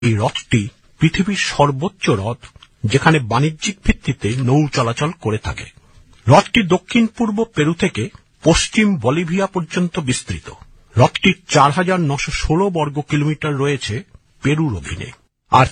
এই হ্রদটি পৃথিবীর সর্বোচ্চ হ্রদ, যেখানে বাণিজ্যিক ভিত্তিতে নৌ চলাচল করে থাকে। হ্রদটি দক্ষিণ পূর্ব পেরু থেকে পশ্চিম বলিভিয়া পর্যন্ত বিস্তৃত। হ্রদটির ৪,৯১৬ বর্গ কিলোমিটার রয়েছে পেরুর অধীনে, আর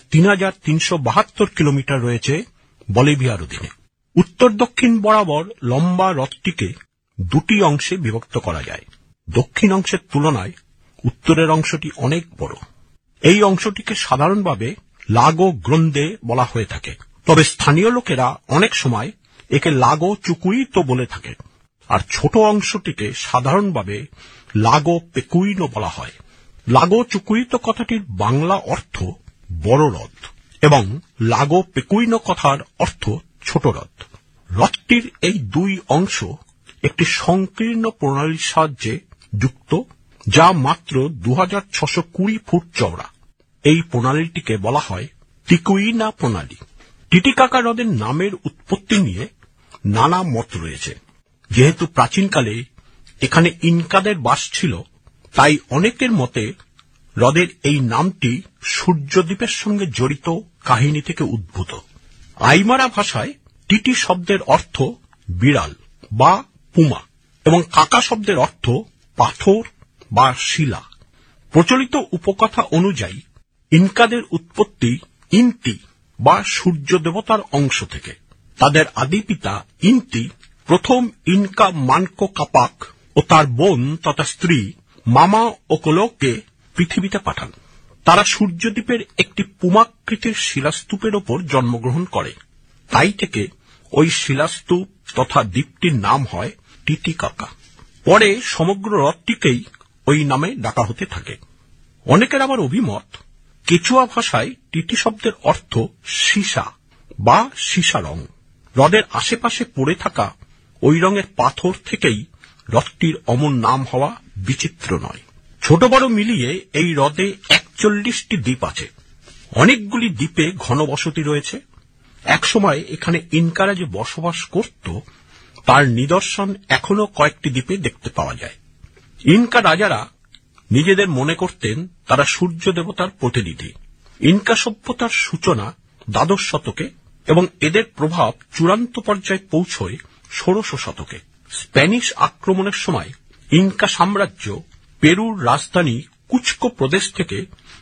৩,৩৭২ কিলোমিটার রয়েছে বলিভিয়ার অধীনে। উত্তর দক্ষিণ বরাবর লম্বা হ্রদটিকে দুটি অংশে বিভক্ত করা যায়। দক্ষিণ অংশের তুলনায় উত্তরের অংশটি অনেক বড়। এই অংশটিকে সাধারণভাবে লাগো গ্রন্দে বলা হয়ে থাকে, তবে স্থানীয় লোকেরা অনেক সময় একে লাগো চুকুইতো বলে থাকে, আর ছোট অংশটিকে সাধারণভাবে লাগো পেকুইনো বলা হয়। লাগো চুকুইতো কথাটির বাংলা অর্থ বড় হ্রদ এবং লাগো পেকুইনো কথার অর্থ ছোট হ্রদ। হ্রদটির এই দুই অংশ একটি সংকীর্ণ প্রণালীর সাহায্যে যুক্ত, যা মাত্র ২৬২০ ফুট চওড়া। এই প্রণালীটিকে বলা হয় তিকুইনা প্রণালী। টিটিকাকা হ্রদের নামের উৎপত্তি নিয়ে নানা মত রয়েছে। যেহেতু প্রাচীনকালে এখানে ইনকাদের বাস ছিল, তাই অনেকের মতে হ্রদের এই নামটি সূর্যদ্বীপের সঙ্গে জড়িত কাহিনী থেকে উদ্ভূত। আইমারা ভাষায় টিটি শব্দের অর্থ বিড়াল বা পুমা এবং কাকা শব্দের অর্থ পাথর বা শিলা। প্রচলিত উপকথা অনুযায়ী ইনকাদের উৎপত্তি ইন্তি বা সূর্য দেবতার অংশ থেকে। তাদের আদি পিতা ইন্তি প্রথম ইনকা মানকো কাপাক ও তার বোন তথা স্ত্রী মামা ওকোলোকে পৃথিবীতে পাঠান। তারা সূর্যদ্বীপের একটি পুমাকৃতির শিলাস্তূপের ওপর জন্মগ্রহণ করে। তাই থেকে ওই শিলাস্তূপ তথা দ্বীপটির নাম হয় টিটিকাকা। পরে সমগ্র হ্রদটিকেই ওই নামে ডাকা হতে থাকে। অনেকের আবার অভিমত, কেচুয়া ভাষায় টিটি শব্দের অর্থ সীসা বা সীসা রং। হ্রদের আশেপাশে পড়ে থাকা ওই রঙের পাথর থেকেই হ্রদটির অমন নাম হওয়া বিচিত্র নয়। ছোট বড় মিলিয়ে এই হ্রদে ৪১টি দ্বীপ আছে। অনেকগুলি দ্বীপে ঘনবসতি রয়েছে। একসময় এখানে ইনকারা যে বসবাস করত, তার নিদর্শন এখনো কয়েকটি দ্বীপে দেখতে পাওয়া যায়। ইনকা রাজারা নিজেদের মনে করতেন তারা সূর্য দেবতার প্রতিনিধি। ইনকা সভ্যতার সূচনা দ্বাদশ শতকে এবং এদের প্রভাব চূড়ান্ত পর্যায়ে পৌঁছয় ১৬শ শতকে। স্প্যানিশ আক্রমণের সময় ইনকা সাম্রাজ্য পেরুর রাজধানী কুচকো প্রদেশ থেকে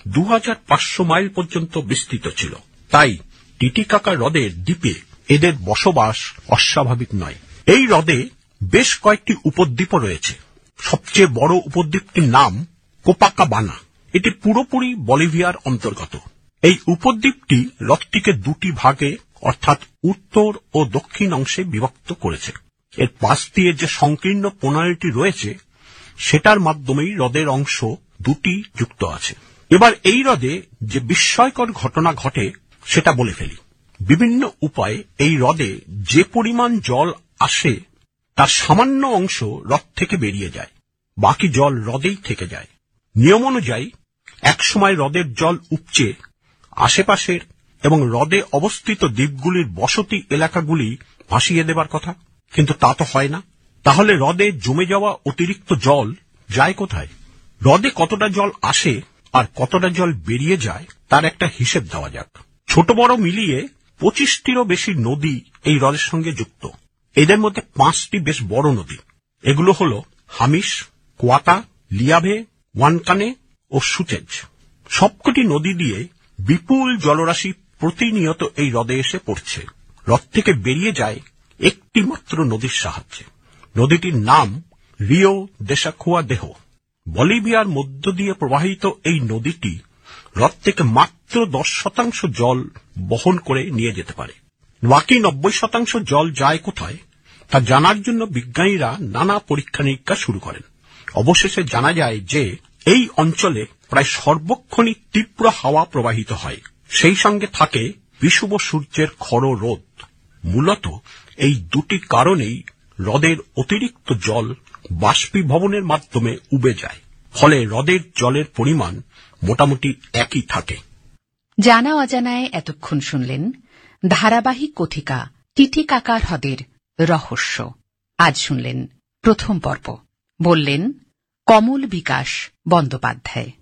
২৫০০ মাইল পর্যন্ত বিস্তৃত ছিল। তাই টিটিকাকা হ্রদের দ্বীপে এদের বসবাস অস্বাভাবিক নয়। এই হ্রদে বেশ কয়েকটি উপদ্বীপও রয়েছে। সবচেয়ে বড় উপদ্বীপটির নাম কোপাকাবানা। এটি পুরোপুরি বলিভিয়ার অন্তর্গত। এই উপদ্বীপটি হ্রদটিকে দুটি ভাগে অর্থাৎ উত্তর ও দক্ষিণ অংশে বিভক্ত করেছে। এর পাশ দিয়ে যে সংকীর্ণ প্রণালীটি রয়েছে, সেটার মাধ্যমেই হ্রদের অংশ দুটি যুক্ত আছে। এবার এই হ্রদে যে বিস্ময়কর ঘটনা ঘটে সেটা বলে ফেলি। বিভিন্ন উপায়ে এই হ্রদে যে পরিমাণ জল আসে তার সামান্য অংশ হ্রদ থেকে বেরিয়ে যায়, বাকি জল হ্রদেই থেকে যায়। নিয়ম অনুযায়ী একসময় হ্রদের জল উপচে আশেপাশের এবং হ্রদে অবস্থিত দ্বীপগুলির বসতি এলাকাগুলি ভাসিয়ে দেবার কথা, কিন্তু তা তো হয় না। তাহলে হ্রদে জমে যাওয়া অতিরিক্ত জল যায় কোথায়? হ্রদে কতটা জল আসে আর কতটা জল বেরিয়ে যায় তার একটা হিসেব দেওয়া যাক। ছোট বড় মিলিয়ে ২৫টিরও বেশি নদী এই হ্রদের সঙ্গে যুক্ত। এদের মধ্যে ৫টি বেশ বড় নদী। এগুলো হল হামিশ, কোয়াতা, লিয়াভে, ওয়ানকানে ও সুচেজ। সবকটি নদী দিয়ে বিপুল জলরাশি প্রতিনিয়ত এই হ্রদে এসে পড়ছে। হ্রদ থেকে বেরিয়ে যায় একটি মাত্র নদীর সাহায্যে। নদীটির নাম রিও দেশাখুয়া দেহ। বলিভিয়ার মধ্য দিয়ে প্রবাহিত এই নদীটি হ্রদ থেকে মাত্র ১০% জল বহন করে নিয়ে যেতে পারে। বাকি ৯০% জল যায় কোথায় তা জানার জন্য বিজ্ঞানীরা নানা পরীক্ষা নিরীক্ষা শুরু করেন। অবশেষে জানা যায় যে এই অঞ্চলে প্রায় সর্বক্ষণই তীব্র হাওয়া প্রবাহিত হয়। সেই সঙ্গে থাকে বিষুব সূর্যের খড় রোদ। মূলত এই দুটি কারণেই হ্রদের অতিরিক্ত জল বাষ্পীভবনের মাধ্যমে উবে যায়। ফলে হ্রদের জলের পরিমাণ মোটামুটি একই থাকে। জানা অজানায় এতক্ষণ শুনলেন ধারাবাহিক কথিকা টিটিকাকা হ্রদের রহস্য। আজ শুনলেন প্রথম পর্ব। বললেন কমল বিকাশ বন্দ্যোপাধ্যায়।